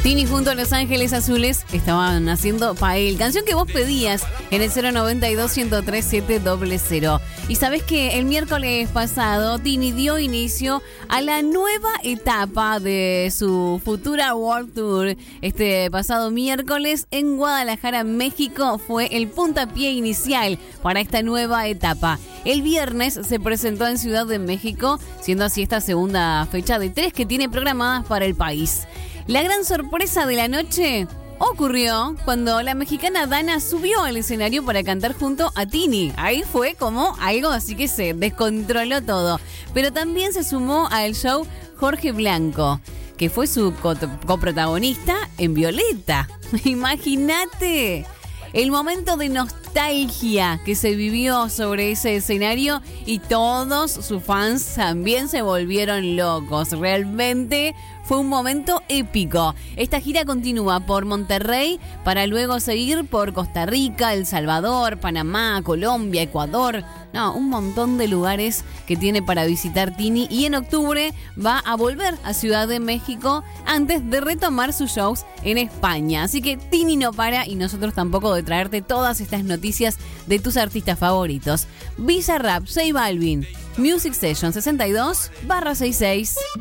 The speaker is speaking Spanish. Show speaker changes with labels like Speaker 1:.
Speaker 1: Tini junto a Los Ángeles Azules estaban haciendo Pael, canción que vos pedías en el 092-103-700. Y sabés que el miércoles pasado Tini dio inicio a la nueva etapa de su futura World Tour. Este pasado miércoles en Guadalajara, México, fue el puntapié inicial para esta nueva etapa. El viernes se presentó en Ciudad de México, siendo así esta segunda fecha de 3 que tiene programadas para el país. La gran sorpresa de la noche ocurrió cuando la mexicana Dana subió al escenario para cantar junto a Tini. Ahí fue como algo así que se descontroló todo. Pero también se sumó al show Jorge Blanco, que fue su coprotagonista en Violeta. Imagínate el momento de nostalgia que se vivió sobre ese escenario y todos sus fans también se volvieron locos. Realmente fue un momento épico. Esta gira continúa por Monterrey para luego seguir por Costa Rica, El Salvador, Panamá, Colombia, Ecuador. No, un montón de lugares que tiene para visitar Tini, y en octubre va a volver a Ciudad de México antes de retomar sus shows en España. Así que Tini no para, y nosotros tampoco, de traerte todas estas noticias de tus artistas favoritos. Bizarrap, J Balvin, Music Session 62/66.